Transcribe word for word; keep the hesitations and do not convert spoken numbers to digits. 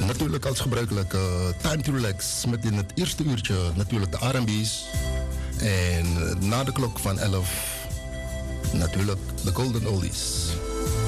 natuurlijk als gebruikelijk uh, Time to Relax met in het eerste uurtje natuurlijk de R en B's. En uh, na de klok van elf natuurlijk de Golden Oldies.